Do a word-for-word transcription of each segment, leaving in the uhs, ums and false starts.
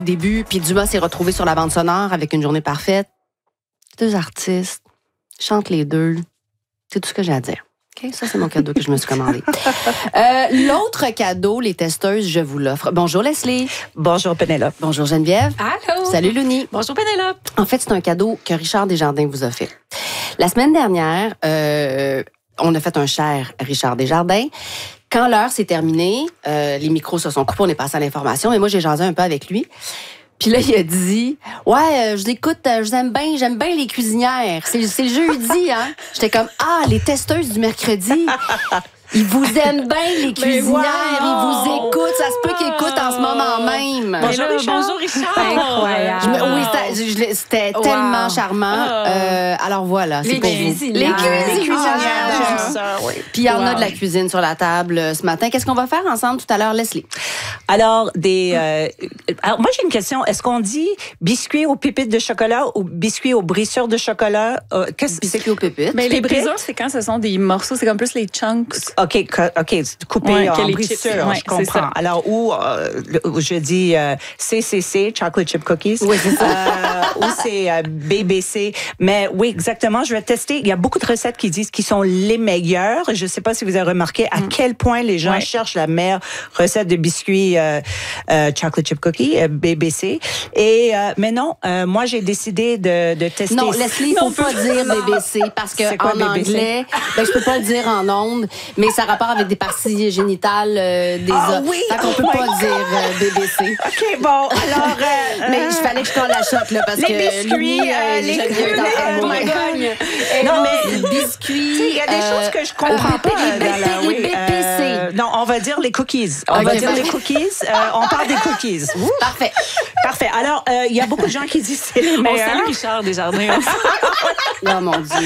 Début, puis Dumas s'est retrouvé sur la bande sonore avec Une journée parfaite. Deux artistes, chantent les deux. C'est tout ce que j'ai à dire. Okay, ça, c'est mon cadeau que je me suis commandé. Euh, l'autre cadeau, les testeuses, je vous l'offre. Bonjour Leslie. Bonjour Pénélope. Bonjour Geneviève. Allô. Salut Louni. Bonjour Pénélope. En fait, c'est un cadeau que Richard Desjardins vous a fait. La semaine dernière, euh, on a fait un cher Richard Desjardins. Quand l'heure s'est terminée, euh, les micros se sont coupés, on est passé à l'information, mais moi, j'ai jasé un peu avec lui. Puis là, il a dit, ouais, euh, je l'écoute, euh, je vous aime bien, j'aime bien les cuisinières. C'est, c'est le jeudi, hein. J'étais comme, ah, les testeuses du mercredi. Ils vous aiment bien, les cuisinières. Wow. Ils vous écoutent. Ça se peut qu'ils écoutent en ce moment même. Bonjour, là, Richard. Bonjour, Richard. Incroyable. Je me, oui, c'était, c'était wow. tellement charmant. Oh. Euh, alors voilà, c'est les pour cuisinières. vous. Les cuisinières. Ça, oui. Puis il y en wow. a de la cuisine sur la table euh, ce matin. Qu'est-ce qu'on va faire ensemble tout à l'heure, Leslie? Alors, des. Euh, alors moi, j'ai une question. Est-ce qu'on dit biscuits aux pépites de chocolat ou biscuits aux brisures de chocolat? Euh, qu'est-ce biscuits c'est... aux pépites. Mais les brisures, c'est quand ce sont des morceaux, c'est comme plus les chunks. OK, OK, coupé ouais, en brisures, ouais, je comprends. Alors, où, euh, je dis euh, C C C, Chocolate Chip Cookies. Oui, c'est ça. Euh, ou c'est euh, B B C. Mais oui, exactement, je vais tester. Il y a beaucoup de recettes qui disent qu'ils sont les meilleures. Je ne sais pas si vous avez remarqué à mm. quel point les gens ouais. cherchent la meilleure recette de biscuits euh, euh, Chocolate Chip Cookie, euh, B B C. Et, euh, mais non, euh, moi, j'ai décidé de, de tester... Non, Leslie, il ne faut pas dire B B C parce qu'en anglais, ben, je ne peux pas le dire en ondes, mais ça a rapport avec des parties génitales euh, des ah, hommes. Oui, fait qu'on oh peut pas God. dire euh, B B C. OK, bon, alors... Euh, mais il fallait que je colle la shot, là, parce les que... Biscuits, lui, euh, les biscuits, oh my God. Non, mais... biscuits... Il y a des euh, choses que je comprends pas. Les B P C. Non, on va dire les cookies. On okay, va dire les cookies. Euh, on parle des cookies. Ouh. Parfait. Parfait. Alors, il euh, y a beaucoup de gens qui disent c'est les meilleurs. On salue Richard Desjardins. Oh mon Dieu.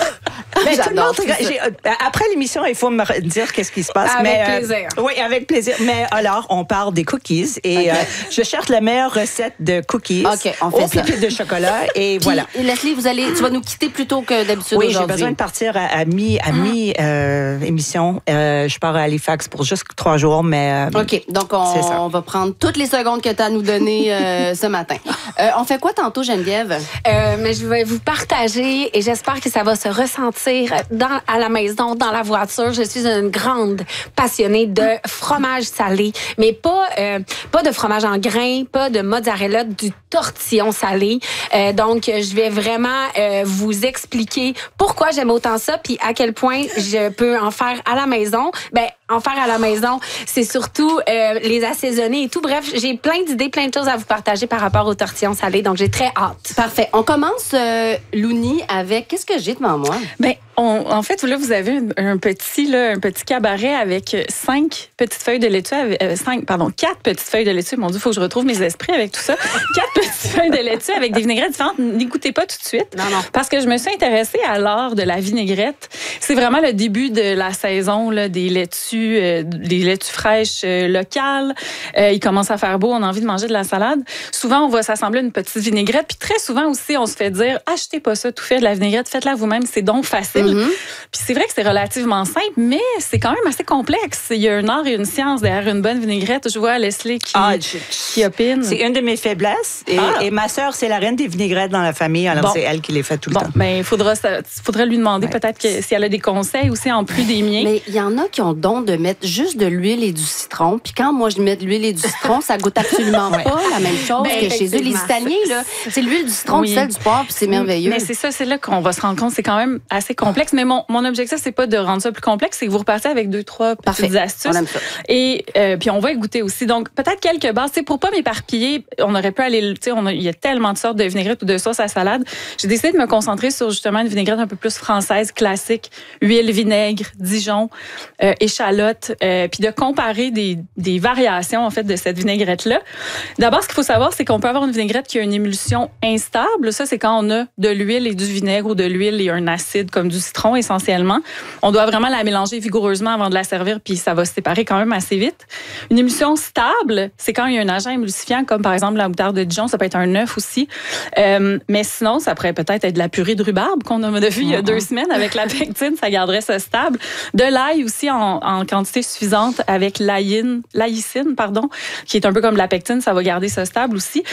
Mais tout le monde, j'ai, après l'émission, il faut me dire qu'est-ce qui se passe. Avec mais, plaisir. Euh, oui, avec plaisir. Mais alors, on parle des cookies et okay. euh, je cherche la meilleure recette de cookies okay, on fait aux pépites de chocolat et Puis, voilà. Leslie, vous allez, tu vas nous quitter plus tôt que d'habitude oui, aujourd'hui. Oui, j'ai besoin de partir à, à mi, à mi euh, émission. Euh, je pars à Halifax pour juste trois jours, mais euh, ok. Donc on, on va prendre toutes les secondes que tu as à nous donner euh, ce matin. Euh, on fait quoi tantôt, Geneviève? Euh, mais je vais vous partager et j'espère que ça va se ressentir dans, à la maison, dans la voiture. Je suis une grande passionnée de fromage salé, mais pas, euh, pas de fromage en grains, pas de mozzarella, du tortillon salé. Euh, donc, je vais vraiment euh, vous expliquer pourquoi j'aime autant ça, puis à quel point je peux en faire à la maison. Ben, en faire à la maison, c'est surtout euh, les assaisonner et tout. Bref, j'ai plein d'idées, plein de choses à vous partager par rapport au tortillon salé, donc j'ai très hâte. Parfait. On commence, euh, Louni, avec... Qu'est-ce que j'ai devant moi? Ben, on, en fait, là, vous avez un, un petit, là, un petit cabaret avec cinq petites feuilles de laitue, avec, euh, cinq, pardon, quatre petites feuilles de laitue. Mon Dieu, il faut que je retrouve mes esprits avec tout ça. Quatre petites feuilles de laitue avec des vinaigrettes différentes. N'écoutez pas tout de suite. Non, non. Parce que je me suis intéressée à l'art de la vinaigrette. C'est vraiment le début de la saison, là, des laitues, euh, des laitues fraîches euh, locales. Euh, il commence à faire beau, on a envie de manger de la salade. Souvent, on va s'assembler une petite vinaigrette. Puis très souvent aussi, on se fait dire, achetez pas ça tout fait de la vinaigrette, faites-la vous-même, c'est donc facile. Mm-hmm. Puis c'est vrai que c'est relativement simple, mais c'est quand même assez complexe. Il y a un art et une science derrière une bonne vinaigrette. Je vois Leslie qui, ah, je, qui opine. C'est une de mes faiblesses. Et, ah. et ma sœur, c'est la reine des vinaigrettes dans la famille. Alors, bon. c'est elle qui les fait tout le bon, temps. Ben, il faudra, faudra lui demander ouais. peut-être que, si elle a des conseils aussi en plus des miens. Mais il y en a qui ont don de mettre juste de l'huile et du citron. Puis quand moi, je mets de l'huile et du citron, ça goûte absolument ouais. pas la même chose ben, que chez eux. Les Italiens, là, c'est l'huile, du citron, oui. du sel, du poivre, puis c'est merveilleux. Mais c'est ça, c'est là qu'on va se rendre compte. C'est quand même assez complexe. Mais mon, mon objectif, c'est pas de rendre ça plus complexe, c'est que vous repartez avec deux, trois petites Parfait. astuces. On aime ça. Et euh, puis on va y goûter aussi. Donc peut-être quelques bases. Tu sais, pour pas m'éparpiller, on aurait pu aller. Tu sais, on a, il y a tellement de sortes de vinaigrettes ou de sauces à salade. J'ai décidé de me concentrer sur justement une vinaigrette un peu plus française, classique, huile, vinaigre, Dijon, euh, échalote, euh, puis de comparer des, des variations en fait de cette vinaigrette là. D'abord, ce qu'il faut savoir, c'est qu'on peut avoir une vinaigrette qui a une émulsion instable. Ça, c'est quand on a de l'huile et du vinaigre ou de l'huile et un acide comme du citron essentiellement. On doit vraiment la mélanger vigoureusement avant de la servir, puis ça va se séparer quand même assez vite. Une émulsion stable, c'est quand il y a un agent émulsifiant, comme par exemple la moutarde de Dijon, ça peut être un œuf aussi. Euh, mais sinon, ça pourrait peut-être être de la purée de rhubarbe qu'on a vu il y a deux semaines avec la pectine, ça garderait ça stable. De l'ail aussi en, en quantité suffisante avec l'aïne, l'aïcine, pardon, qui est un peu comme la pectine, ça va garder ça stable aussi.